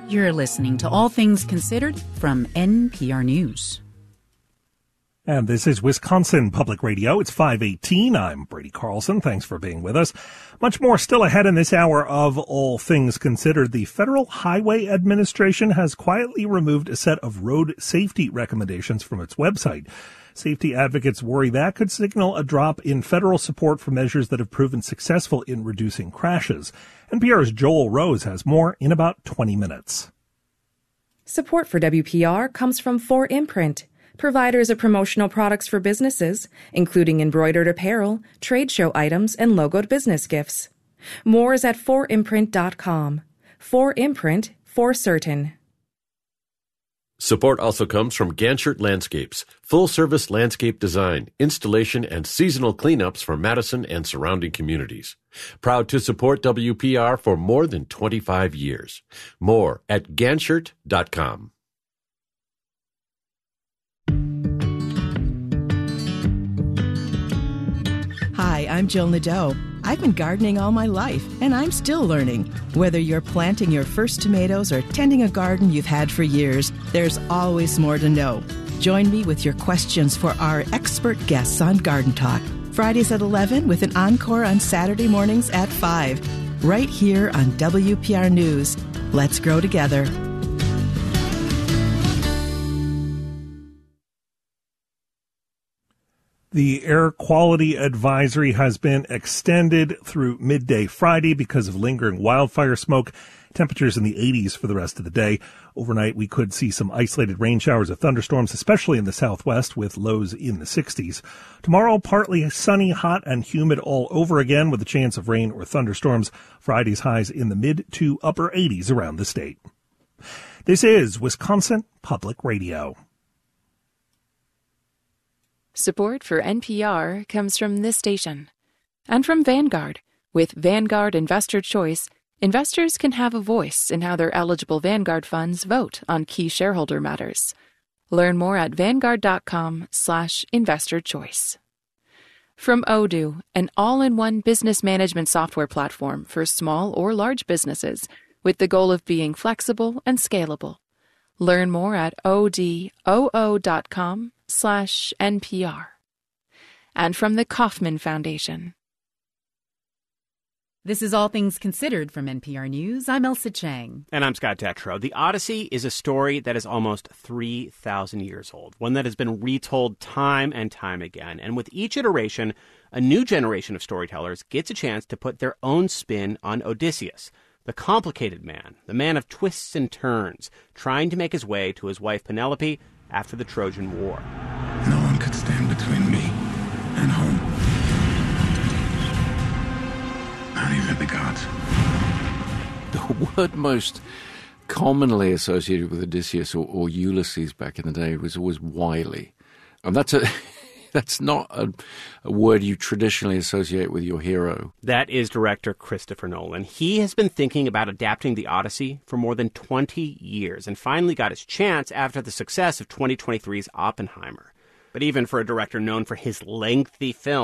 You're listening to All Things Considered from NPR News. And this is Wisconsin Public Radio. It's 5:18. I'm Brady Carlson. Thanks for being with us. Much more still ahead in this hour of All Things Considered. The Federal Highway Administration has quietly removed a set of road safety recommendations from its website. Safety advocates worry that could signal a drop in federal support for measures that have proven successful in reducing crashes. NPR's Joel Rose has more in about 20 minutes. Support for WPR comes from 4imprint, providers of promotional products for businesses, including embroidered apparel, trade show items, and logoed business gifts. More is at 4imprint.com. 4imprint, for certain. Support also comes from Ganchert Landscapes, full-service landscape design, installation, and seasonal cleanups for Madison and surrounding communities. Proud to support WPR for more than 25 years. More at Ganchert.com. Hi, I'm Jill Nadeau. I've been gardening all my life, and I'm still learning. Whether you're planting your first tomatoes or tending a garden you've had for years, there's always more to know. Join me with your questions for our expert guests on Garden Talk. Fridays at 11 with an encore on Saturday mornings at 5. Right here on WPR News. Let's grow together. The air quality advisory has been extended through midday Friday because of lingering wildfire smoke. Temperatures in the 80s for the rest of the day. Overnight, we could see some isolated rain showers or thunderstorms, especially in the southwest, with lows in the 60s. Tomorrow, partly sunny, hot, and humid all over again with a chance of rain or thunderstorms. Friday's highs in the mid to upper 80s around the state. This is Wisconsin Public Radio. Support for NPR comes from this station and from Vanguard. With Vanguard Investor Choice, investors can have a voice in how their eligible Vanguard funds vote on key shareholder matters. Learn more at vanguard.com/investorchoice. From Odoo, an all-in-one business management software platform for small or large businesses with the goal of being flexible and scalable. Learn more at odoo.com/NPR. And from the Kauffman Foundation. This is All Things Considered from NPR News. I'm Elsa Chang. And I'm Scott Detrow. The Odyssey is a story that is almost 3,000 years old, one that has been retold time and time again. And with each iteration, a new generation of storytellers gets a chance to put their own spin on Odysseus, the complicated man, the man of twists and turns, trying to make his way to his wife Penelope after the Trojan War. No one could stand between me and home. Not even the gods. The word most commonly associated with Odysseus or Ulysses back in the day was always wily. And that's not a word you traditionally associate with your hero. That is director Christopher Nolan. He has been thinking about adapting the Odyssey for more than 20 years and finally got his chance after the success of 2023's Oppenheimer. But even for a director known for his lengthy films,